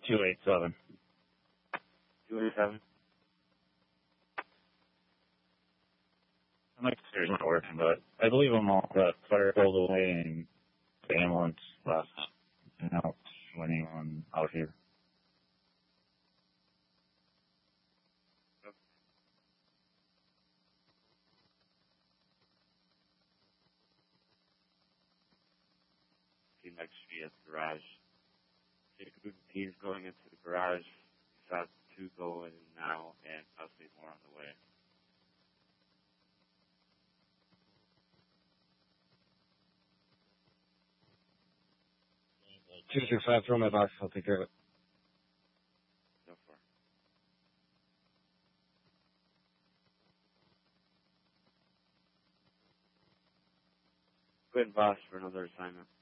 287. 287? My computer's not working, but I believe I'm all set. Fire pulled away and the ambulance left. And out to anyone out here. He might be at the garage. He's going into the garage. He's got 2 going now and possibly more on the way. 265, throw my box. I'll take care of it. So far. Go ahead and boss for another assignment.